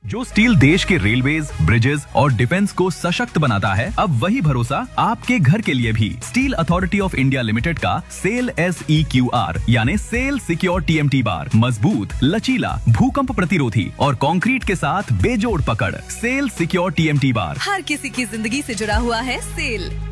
जो स्टील देश के रेलवेज, ब्रिजेस और डिफेंस को सशक्त बनाता है, अब वही भरोसा आपके घर के लिए भी। Steel authority of India limited का सेल SEQR यानी सेल सिक्योर TMT बार मजबूत, लचीला, भूकंप प्रतिरोधी और कंक्रीट के साथ बेजोड़ पकड़। सेल सिक्योर TMT बार हर किसी की जिंदगी से जुड़ा हुआ है। सेल